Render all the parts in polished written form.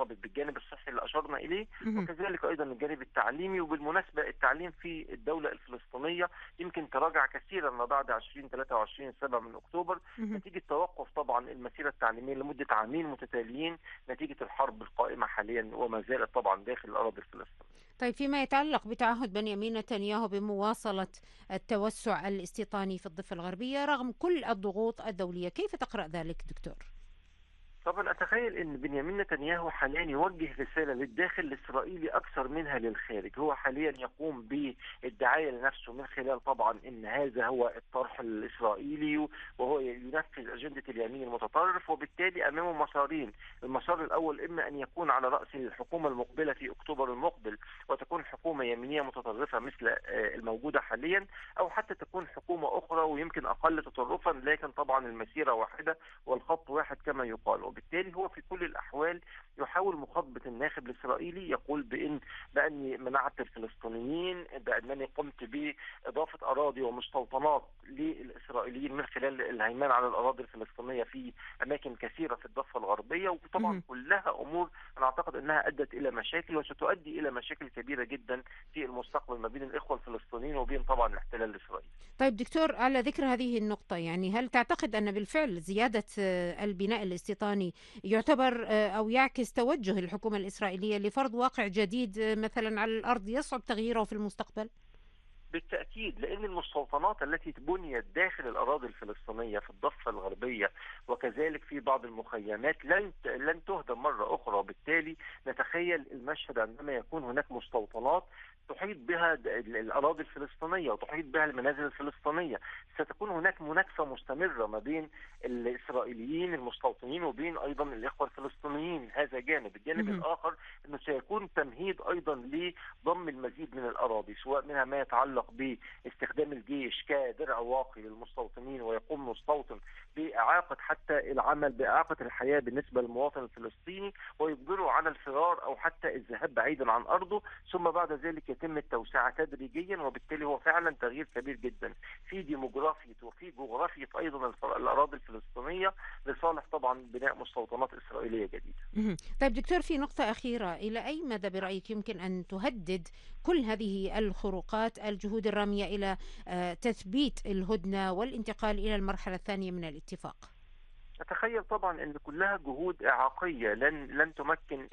مرتبط بالجانب الصحي اللي أشرنا إليه، مهم. وكذلك أيضا الجانب التعليمي. وبالمناسبة التعليم في الدولة الفلسطينية يمكن تراجع كثيرا ما بعد 20-23 7 من أكتوبر، مهم. نتيجة توقف طبعا المسيرة التعليمية لمدة عامين متتاليين نتيجة الحرب القائمة حاليا وما زالت طبعا داخل الأراضي الفلسطينية. طيب، فيما يتعلق بتعهد بنيامين نتنياهو بمواصلة التوسع الاستيطاني في الضفة الغربية رغم كل الضغوط الدولية، كيف تقرأ ذلك دكتور؟ طبعا اتخيل ان بنيامين نتنياهو حاليا يوجه رساله للداخل الاسرائيلي اكثر منها للخارج. هو حاليا يقوم بالدعايه لنفسه من خلال طبعا ان هذا هو الطرح الاسرائيلي، وهو ينفذ اجنده اليمين المتطرف، وبالتالي امامه مسارين. المسار الاول اما ان يكون على راس الحكومه المقبله في اكتوبر المقبل وتكون حكومه يمينيه متطرفه مثل الموجوده حاليا، او حتى تكون حكومه اخرى ويمكن اقل تطرفا، لكن طبعا المسيره واحده والخط واحد كما يقال. وبالتالي هو في كل الأحوال يحاول مخاطبة الناخب الإسرائيلي، يقول بأني منعت الفلسطينيين، بأنني قمت بإضافة أراضي ومستوطنات للإسرائيليين من خلال الهيمنة على الأراضي الفلسطينية في أماكن كثيرة في الضفة الغربية. وطبعا مهم. كلها أمور أنا أعتقد أنها أدت إلى مشاكل وستؤدي إلى مشاكل كبيرة جدا في المستقبل ما بين الإخوة الفلسطينيين وبين طبعا الاحتلال الإسرائيلي. طيب دكتور، على ذكر هذه النقطة، يعني هل تعتقد أن بالفعل زيادة البناء الاستيطاني يعتبر أو يعكس توجه الحكومة الإسرائيلية لفرض واقع جديد مثلا على الأرض يصعب تغييره في المستقبل؟ بالتأكيد، لأن المستوطنات التي بنيت داخل الأراضي الفلسطينية في الضفة الغربية وكذلك في بعض المخيمات لن تهدم مرة أخرى. وبالتالي نتخيل المشهد عندما يكون هناك مستوطنات تحيط بها الأراضي الفلسطينية وتحيط بها المنازل الفلسطينية، ستكون هناك مناكفة مستمرة ما بين الإسرائيليين المستوطنين وبين أيضا الإخوة الفلسطينيين. هذا جانب. الجانب مهم. الآخر أنه سيكون تمهيد أيضا ضم المزيد من الأراضي، سواء منها ما يتعلق باستخدام الجيش كدرع واقي للمستوطنين، ويقوم مستوطن بإعاقة حتى العمل، بإعاقة الحياة بالنسبة للمواطن الفلسطيني ويجبره على الفرار أو حتى الذهاب بعيدا عن أرضه، ثم بعد ذلك يتم التوسعة تدريجيا. وبالتالي هو فعلا تغيير كبير جدا في ديموغرافية وفي جغرافية أيضا الأراضي الفلسطينية لصالح طبعا بناء مستوطنات إسرائيلية جديدة. مهم. طيب دكتور، في نقطة أخيرة، إلى أي مدى برأيك يمكن أن تهدد كل هذه الخروقات الجهود الرامية إلى تثبيت الهدنة والانتقال إلى المرحلة الثانية من الاتفاق؟ أتخيل طبعا أن كلها جهود إعاقية لن تمكن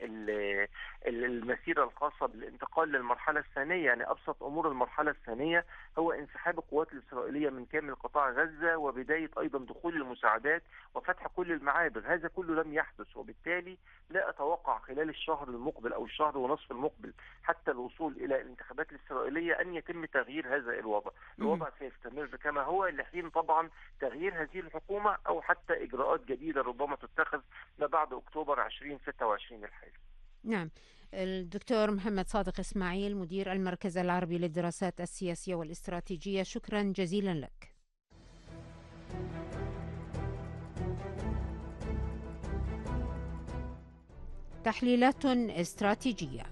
المسيرة الخاصة بالانتقال للمرحلة الثانية. يعني أبسط أمور المرحلة الثانية هو انسحاب القوات الإسرائيلية من كامل قطاع غزة، وبداية أيضا دخول المساعدات وفتح كل المعابر. هذا كله لم يحدث، وبالتالي لا أتوقع خلال الشهر المقبل أو الشهر ونصف المقبل حتى الوصول إلى الانتخابات الإسرائيلية أن يتم تغيير هذا الوضع. مهم. الوضع سيستمر كما هو لحين طبعا تغيير هذه الحكومة أو حتى إجراءات جديدة ربما تتخذ ما بعد أكتوبر 2026 الحالي. نعم. الدكتور محمد صادق إسماعيل، مدير المركز العربي للدراسات السياسية والاستراتيجية، شكرا جزيلا لك. تحليلات استراتيجية.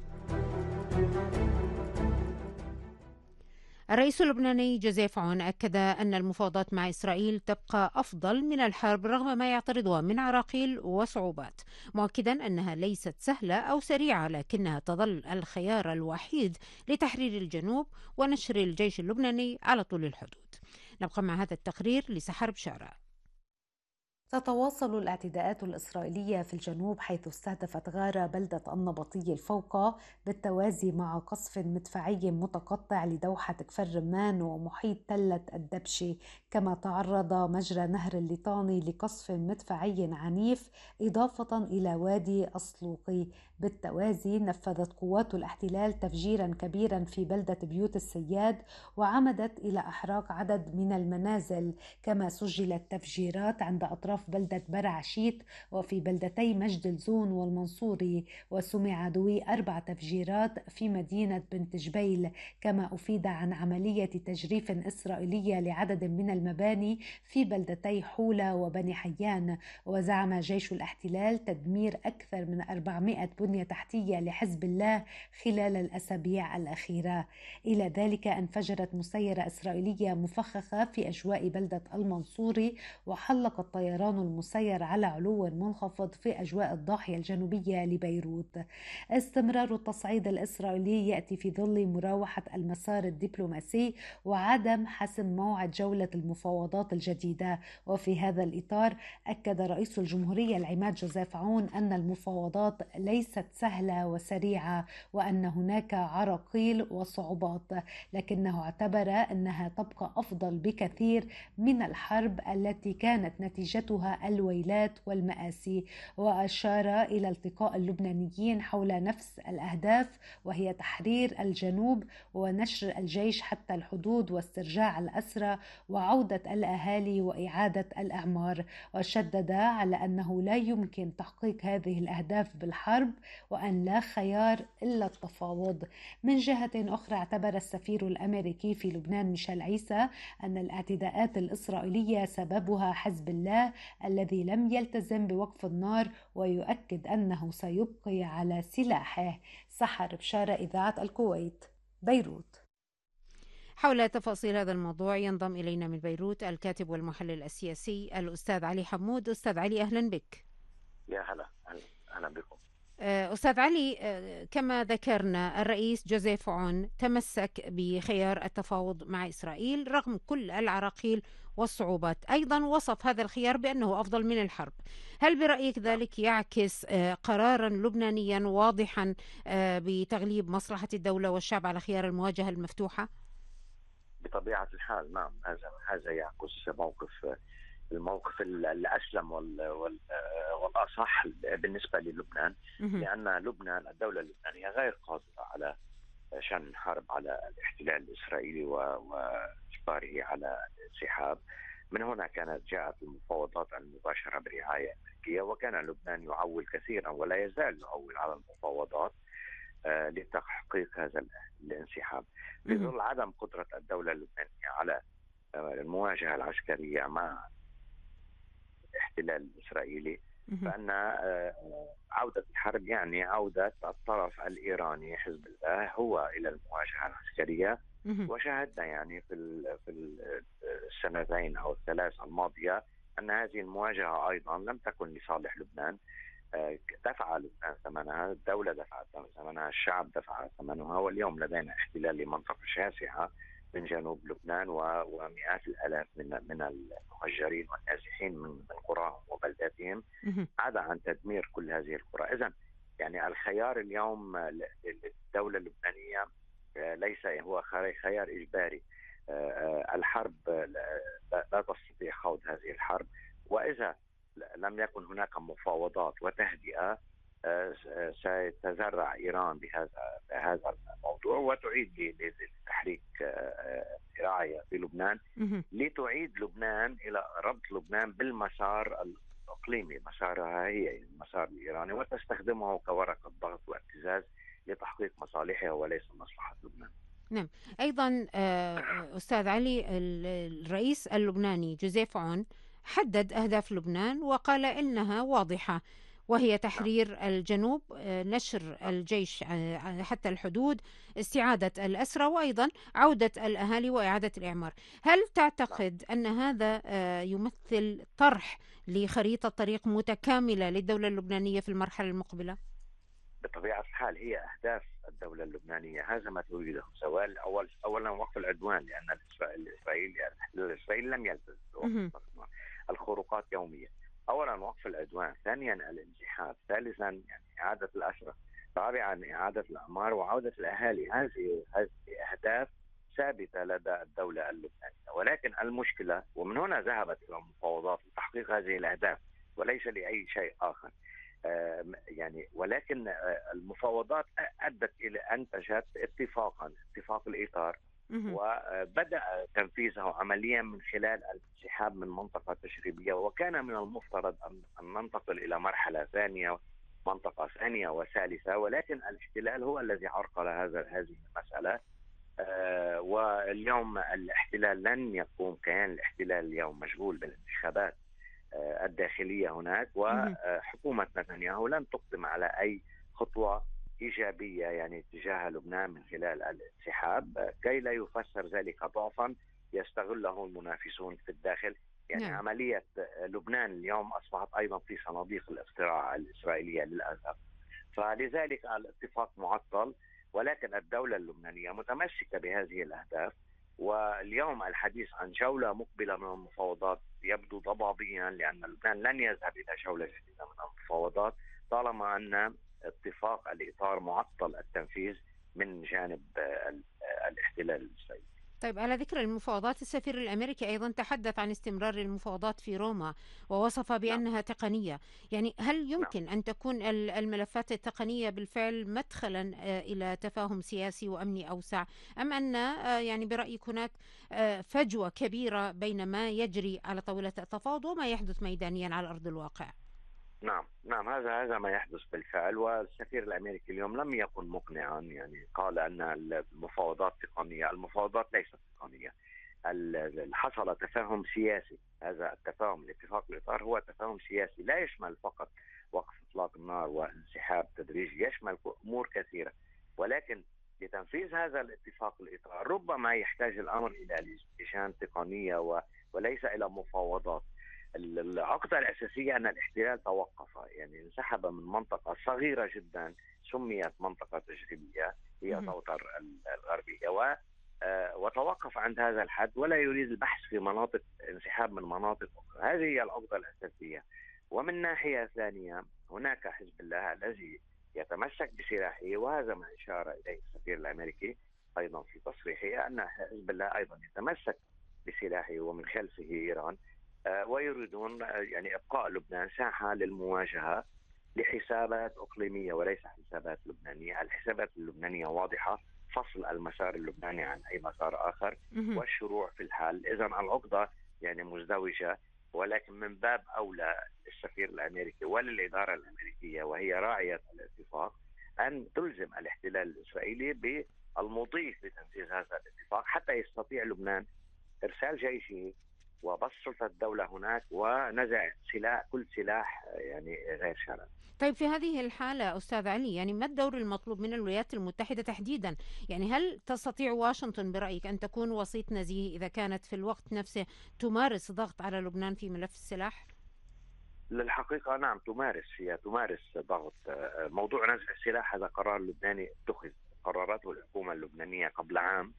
الرئيس اللبناني جوزيف عون أكد أن المفاوضات مع إسرائيل تبقى أفضل من الحرب رغم ما يعترضها من عراقيل وصعوبات، مؤكدا أنها ليست سهلة أو سريعة لكنها تظل الخيار الوحيد لتحرير الجنوب ونشر الجيش اللبناني على طول الحدود. نبقى مع هذا التقرير لسحر بشارة. تتواصل الاعتداءات الإسرائيلية في الجنوب حيث استهدفت غارة بلدة النبطي الفوقة بالتوازي مع قصف مدفعي متقطع لدوحة كفر رمان ومحيط تلة الدبشة، كما تعرض مجرى نهر الليطاني لقصف مدفعي عنيف إضافة إلى وادي أصلوقي. بالتوازي نفذت قوات الاحتلال تفجيرا كبيرا في بلدة بيوت السياد وعمدت إلى إحراق عدد من المنازل، كما سجلت تفجيرات عند أطراف بلدة برعشيت وفي بلدتي مجد الزون والمنصوري، وسمع دوي 4 تفجيرات في مدينة بنت جبيل، كما أفيد عن عملية تجريف إسرائيلية لعدد من المباني في بلدتي حولة وبني حيان. وزعم جيش الاحتلال تدمير أكثر من 400 بنية تحتية لحزب الله خلال الأسابيع الأخيرة. إلى ذلك انفجرت مسيرة إسرائيلية مفخخة في أجواء بلدة المنصوري، وحلقت طيران الطيران المسير على علو منخفض في أجواء الضاحية الجنوبية لبيروت. استمرار التصعيد الإسرائيلي يأتي في ظل مراوحة المسار الدبلوماسي وعدم حسم موعد جولة المفاوضات الجديدة. وفي هذا الإطار أكد رئيس الجمهورية العماد جوزيف عون أن المفاوضات ليست سهلة وسريعة وأن هناك عراقيل وصعوبات، لكنه اعتبر أنها تبقى أفضل بكثير من الحرب التي كانت نتيجتها الويلات والمآسي. وأشار إلى التقاء اللبنانيين حول نفس الأهداف، وهي تحرير الجنوب ونشر الجيش حتى الحدود واسترجاع الأسرى وعودة الأهالي وإعادة الأعمار. وشدد على أنه لا يمكن تحقيق هذه الأهداف بالحرب وأن لا خيار إلا التفاوض. من جهة أخرى اعتبر السفير الأمريكي في لبنان ميشيل عيسى أن الاعتداءات الإسرائيلية سببها حزب الله الذي لم يلتزم بوقف النار، ويؤكد أنه سيبقي على سلاحه. سحر بشارة، إذاعة الكويت، بيروت. حول تفاصيل هذا الموضوع ينضم إلينا من بيروت الكاتب والمحلل السياسي الأستاذ علي حمود. أستاذ علي، أهلا بك. يا هلا، أهلا بكم. أستاذ علي، كما ذكرنا الرئيس جوزيف عون تمسك بخيار التفاوض مع إسرائيل رغم كل العراقيل والصعوبات، أيضا وصف هذا الخيار بأنه أفضل من الحرب. هل برأيك ذلك يعكس قرارا لبنانيا واضحا بتغليب مصلحة الدولة والشعب على خيار المواجهة المفتوحة؟ بطبيعة الحال نعم، هذا يعكس الموقف الأسلم والأصح بالنسبة للبنان، لأن لبنان الدولة اللبنانية غير قادرة على شن حرب على الاحتلال الإسرائيلي وإجباره على الانسحاب. من هنا جاءت المفاوضات المباشرة برعاية أمريكية، وكان لبنان يعول كثيرا ولا يزال يعول على المفاوضات لتحقيق هذا الانسحاب في ظل عدم قدرة الدولة اللبنانية على المواجهة العسكرية مع الاحتلال الإسرائيلي. فإن عودة الحرب يعني عودة الطرف الإيراني حزب الله هو إلى المواجهة العسكرية. وشاهدنا يعني في السنتين أو الثلاث الماضية أن هذه المواجهة أيضا لم تكن لصالح لبنان. دفع لبنان ثمنها، الدولة دفعت ثمنها، الشعب دفع ثمنها، واليوم لدينا احتلال لمنطقة شاسعة من جنوب لبنان ومئات الآلاف من المهجرين والنازحين من قراهم وبلداتهم، عدا عن تدمير كل هذه القرى. إذن يعني الخيار اليوم للدولة اللبنانية ليس هو خيار إجباري. الحرب لا تستطيع خوض هذه الحرب، وإذا لم يكن هناك مفاوضات وتهدئة ستتزرع إيران بهذا الموضوع وتعيد لتحريك رعاية في لبنان لتعيد لبنان إلى ربط لبنان بالمسار الإقليمي، مسارها هي المسار الإيراني، وتستخدمه كورقة ضغط وابتزاز لتحقيق مصالحها وليس مصلحة لبنان. نعم. أيضا أستاذ علي، الرئيس اللبناني جوزيف عون حدد أهداف لبنان وقال إنها واضحة، وهي تحرير الجنوب، نشر الجيش حتى الحدود، استعادة الأسرى، وأيضا عودة الأهالي وإعادة الإعمار. هل تعتقد أن هذا يمثل طرح لخريطة طريق متكاملة للدولة اللبنانية في المرحلة المقبلة؟ بطبيعة الحال هي أهداف الدولة اللبنانية، هذا ما تريده زوال أولا وقف العدوان، لأن الإسرائيلي لم يلتزم الخروقات يوميا. أولا وقف العدوان، ثانيا الانسحاب، ثالثا يعني إعادة الأسرى، رابعا إعادة الأعمار وعودة الأهالي. هذه أهداف ثابتة لدى الدولة اللبنانية، ولكن المشكلة ومن هنا ذهبت إلى المفاوضات لتحقيق هذه الأهداف وليس لأي شيء آخر. يعني ولكن المفاوضات أدت إلى أنتجت اتفاق الإطار، وبدأ تنفيذه عمليا من خلال الانسحاب من منطقة تشريبية، وكان من المفترض أن ننتقل إلى مرحلة ثانية، منطقة ثانية وثالثة، ولكن الاحتلال هو الذي عرقل هذه المسألة. واليوم الاحتلال لن يقوم، كيان الاحتلال اليوم مشغول بالانتخابات الداخلية هناك، وحكومة نتنياهو لن تقدم على أي خطوة إيجابية يعني تجاه لبنان من خلال الانسحاب، كي لا يفسر ذلك ضعفا يستغله المنافسون في الداخل. يعني نعم. عملية لبنان اليوم أصبحت أيضا في صناديق الاقتراع الإسرائيلية للأسف، فلذلك الاتفاق معطل، ولكن الدولة اللبنانية متمسكة بهذه الأهداف. واليوم الحديث عن جولة مقبلة من المفاوضات يبدو ضبابيا، لأن لبنان لن يذهب إلى جولة جديدة من المفاوضات طالما أن اتفاق الإطار معطل التنفيذ من جانب الاحتلال الإسرائيلي. طيب، على ذكر المفاوضات، السفير الأمريكي أيضا تحدث عن استمرار المفاوضات في روما ووصف بأنها تقنية. يعني هل يمكن أن تكون الملفات التقنية بالفعل مدخلا إلى تفاهم سياسي وأمني أوسع، أم أن يعني برأيك هناك فجوة كبيرة بين ما يجري على طاولة التفاوض وما يحدث ميدانيا على أرض الواقع؟ نعم هذا ما يحدث بالفعل، والسفير الامريكي اليوم لم يكن مقنعا، يعني قال ان المفاوضات تقنيه. المفاوضات ليست تقنيه، حصل تفاهم سياسي. هذا التفاهم الاتفاق الاطار هو تفاهم سياسي لا يشمل فقط وقف اطلاق النار وانسحاب تدريجي، يشمل امور كثيره، ولكن لتنفيذ هذا الاتفاق الاطار ربما يحتاج الامر الى لجان تقنيه وليس الى مفاوضات. العقدة الأساسية أن الاحتلال توقف، يعني انسحب من منطقة صغيرة جدا سميت منطقة تجريبية هي طوطر الغربية، وتوقف عند هذا الحد ولا يريد البحث في مناطق انسحاب من مناطق أخرى. هذه هي العقدة الأساسية. ومن ناحية ثانية هناك حزب الله الذي يتمسك بسلاحه، وهذا ما أشار إليه السفير الأمريكي أيضا في تصريحه، أن حزب الله أيضا يتمسك بسلاحه ومن خلفه إيران، ويريدون يعني إبقاء لبنان ساحة للمواجهة لحسابات إقليمية وليس حسابات لبنانية. الحسابات اللبنانية واضحة، فصل المسار اللبناني عن أي مسار آخر والشروع في الحل. إذن العقدة يعني مزدوجة، ولكن من باب أولى السفير الأمريكي وللإدارة الأمريكية وهي راعية الاتفاق أن تلزم الاحتلال الإسرائيلي بالمضي لتنفيذ هذا الاتفاق حتى يستطيع لبنان إرسال جيشه وبسط سلطة الدولة هناك ونزع كل سلاح يعني غير شرعي. طيب، في هذه الحالة أستاذ علي، يعني ما الدور المطلوب من الولايات المتحدة تحديدا؟ يعني هل تستطيع واشنطن برأيك أن تكون وسيط نزيه إذا كانت في الوقت نفسه تمارس ضغط على لبنان في ملف السلاح؟ للحقيقة نعم، تمارس ضغط. موضوع نزع السلاح هذا قرار لبناني اتخذ، قررته الحكومة اللبنانية قبل عام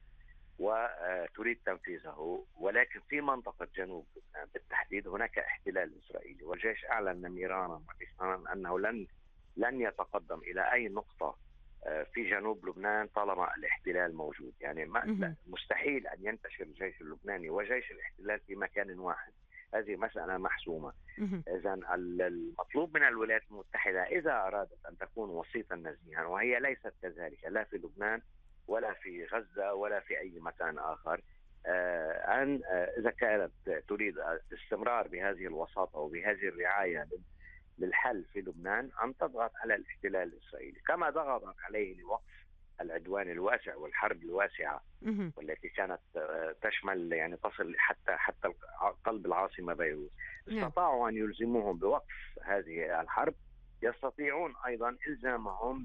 وتريد تنفيذه، ولكن في منطقة جنوب لبنان بالتحديد هناك احتلال إسرائيلي، والجيش أعلن مرارا وتكرارا أنه لن يتقدم إلى أي نقطة في جنوب لبنان طالما الاحتلال موجود. يعني مستحيل أن ينتشر الجيش اللبناني وجيش الاحتلال في مكان واحد، هذه مسألة محسومة. إذن المطلوب من الولايات المتحدة إذا أرادت أن تكون وسيطا نزيها، وهي ليست كذلك لا في لبنان ولا في غزة ولا في أي مكان آخر، أن إذا كانت تريد الاستمرار بهذه الوساطة وبهذه الرعاية للحل في لبنان، أن تضغط على الاحتلال الإسرائيلي كما ضغطت عليه لوقف العدوان الواسع والحرب الواسعة والتي كانت تشمل يعني تصل حتى قلب العاصمة بيروت. استطاعوا أن يلزموهم بوقف هذه الحرب، يستطيعون أيضا إلزامهم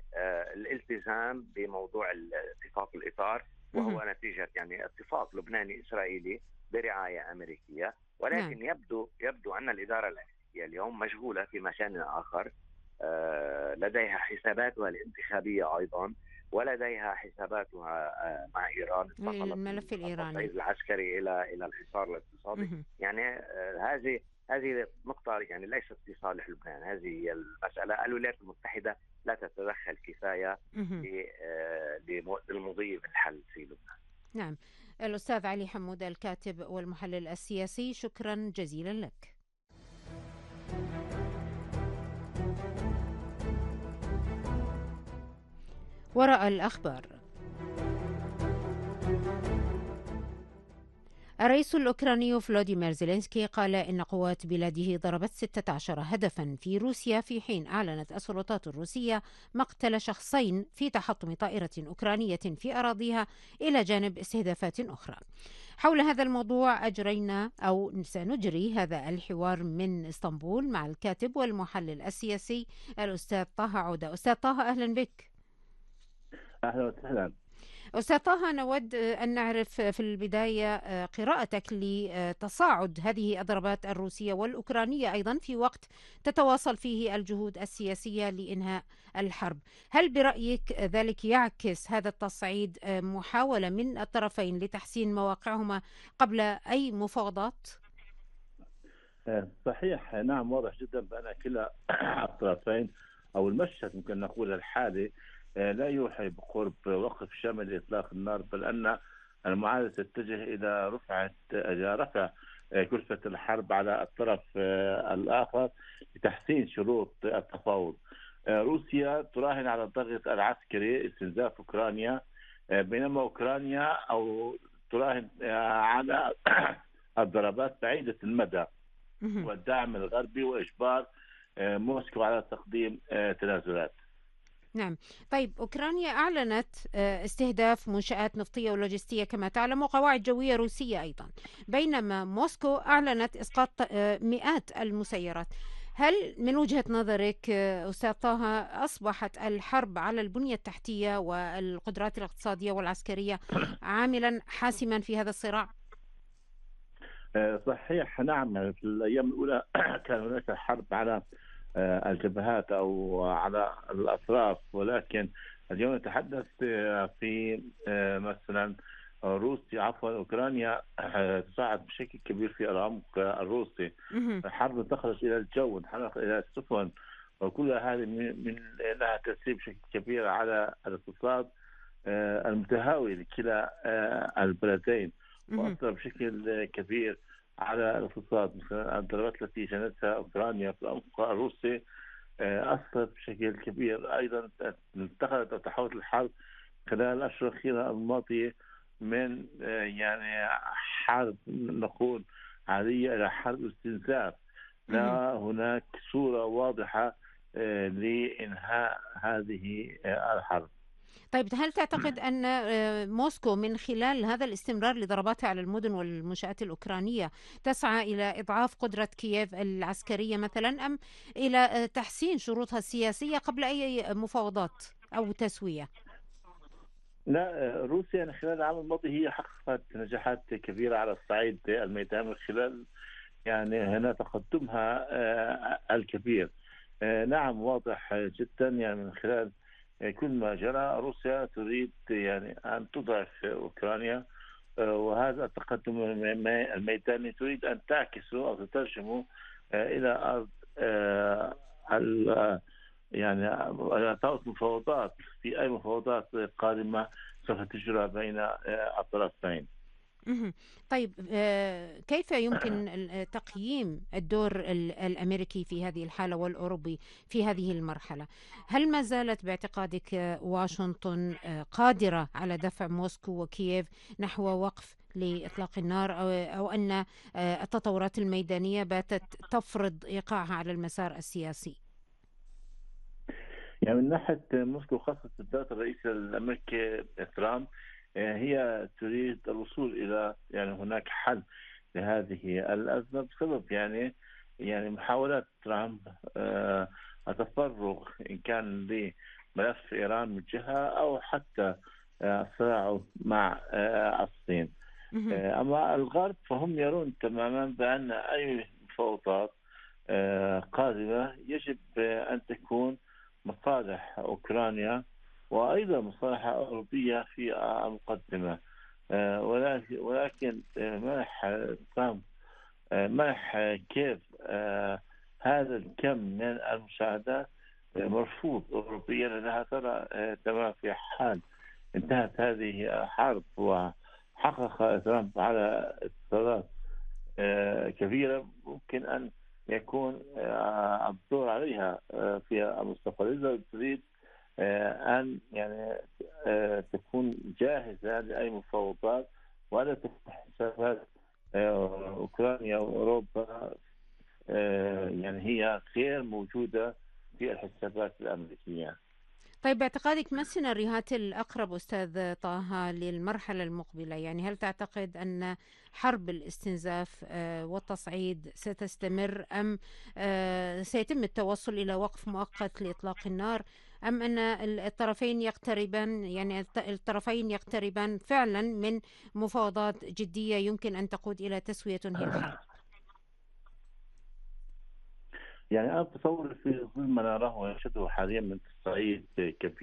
بالالتزام بموضوع اتفاق الإطار، وهو نتيجة يعني اتفاق لبناني إسرائيلي برعاية أمريكية. ولكن يبدو أن الإدارة الأمريكية اليوم مشغولة في مكان آخر، لديها حساباتها الانتخابية أيضا، ولديها حساباتها مع إيران، الملف الإيراني العسكري إلى الحصار الاقتصادي. يعني هذه نقطة يعني ليست في صالح لبنان. هذه هي المسألة. الولايات المتحدة لا تتدخل كفاية للمضي بالحل في لبنان. نعم. الأستاذ علي حمودة، الكاتب والمحلل السياسي، شكرا جزيلا لك. وراء الأخبار. الرئيس الأوكراني فلوديمير زيلينسكي قال إن قوات بلاده ضربت 16 هدفا في روسيا، في حين أعلنت السلطات الروسية مقتل شخصين في تحطم طائرة أوكرانية في أراضيها إلى جانب استهدافات أخرى. حول هذا الموضوع سنجري هذا الحوار من اسطنبول مع الكاتب والمحلل السياسي الأستاذ طه عودة. أستاذ طه، أهلا بك. أهلا وسهلا. أستاذ طه، نود أن نعرف في البداية قراءتك لتصاعد هذه الضربات الروسية والأوكرانية أيضا في وقت تتواصل فيه الجهود السياسية لإنهاء الحرب. هل برأيك ذلك يعكس هذا التصعيد محاولة من الطرفين لتحسين مواقعهما قبل أي مفاوضات؟ صحيح، نعم، واضح جدا بأن كلا الطرفين أو المشهد ممكن نقول الحالي لا يوحي بقرب وقف شامل لإطلاق النار، بل أن المعادلة تتجه إلى رفع كلفة الحرب على الطرف الآخر لتحسين شروط التفاوض. روسيا تراهن على الضغط العسكري استنزاف أوكرانيا، بينما أوكرانيا أو تراهن على الضربات بعيدة المدى والدعم الغربي وإجبار موسكو على تقديم تنازلات. نعم. طيب، أوكرانيا أعلنت استهداف منشآت نفطية ولوجستية كما تعلم وقواعد جوية روسية أيضا، بينما موسكو أعلنت إسقاط مئات المسيرات. هل من وجهة نظرك أستاذ طه أصبحت الحرب على البنية التحتية والقدرات الاقتصادية والعسكرية عاملا حاسما في هذا الصراع؟ صحيح، نعم. في الأيام الأولى كان هناك حرب على الجبهات أو على الأطراف، ولكن اليوم نتحدث في مثلا أوكرانيا تصاعد بشكل كبير في العمق الروسي. الحرب تخرج إلى الجو، انحرف إلى السفن، وكل هذه من لها تأثير بشكل كبير على الاقتصاد المتهاوي لكلا البلدين، وأثر بشكل كبير على الاقتصاد. مثلا الضربات التي شنتها أوكرانيا في العمق الروسي أثرت بشكل كبير. أيضا انتقلت أو تحولت الحرب خلال الأشهر الأخيرة الماضية من يعني حرب نقول عادية إلى حرب استنزاف. لا هناك صورة واضحة لإنهاء هذه الحرب. طيب، هل تعتقد أن موسكو من خلال هذا الاستمرار لضرباتها على المدن والمنشآت الأوكرانية تسعى إلى إضعاف قدرة كييف العسكرية مثلا، أم إلى تحسين شروطها السياسية قبل أي مفاوضات أو تسوية؟ لا، روسيا خلال العام الماضي هي حققت نجاحات كبيرة على الصعيد الميداني من خلال يعني هنا تقدمها الكبير. نعم، واضح جدا يعني من خلال كل ما جرى روسيا تريد يعني أن تضعف أوكرانيا، وهذا التقدم الميداني تريد أن تعكسه أو تترجمه إلى أرض يعني مفاوضات، في أي مفاوضات قادمة سوف تجرى بين الطرفين. طيب، كيف يمكن تقييم الدور الأمريكي في هذه الحالة والأوروبي في هذه المرحلة؟ هل ما زالت باعتقادك واشنطن قادرة على دفع موسكو وكييف نحو وقف لإطلاق النار، أو أن التطورات الميدانية باتت تفرض إيقاعها على المسار السياسي؟ يعني من ناحية موسكو خاصة الذات الرئيس الأمريكي ترامب، هي تريد الوصول إلى يعني هناك حل لهذه الأزمة بسبب يعني محاولات ترامب التفرغ إن كان لملف إيران من جهة أو حتى صراعه مع الصين. أما الغرب فهم يرون تماما بأن أي مفاوضات قادمة يجب أن تكون مصالح أوكرانيا وأيضا مصالح أوروبية في المقدمة، ولكن منح كيف هذا الكم من المساعدات مرفوض أوروبيا، لأنها ترى تمام في حال انتهت هذه الحرب وحقق ترامب على اتصالات كبيرة ممكن أن يكون الدور عليها في المستقبل. إذا تريد أن يعني تكون جاهزة لأي مفاوضات ولا تفتح حسابات أوكرانيا وأوروبا يعني هي غير موجودة في الحسابات الأمريكية. طيب، باعتقادك ما السيناريوهات الأقرب أستاذ طه للمرحلة المقبلة؟ يعني هل تعتقد أن حرب الاستنزاف والتصعيد ستستمر، أم سيتم التوصل إلى وقف مؤقت لإطلاق النار، أم أن الطرفين يقتربان فعلا من مفاوضات جدية يمكن أن تقود إلى تسوية تنهي الحرب؟ يعني أنا أتصور في ظل ما نراه ويشهده حاليا من تصعيد كبير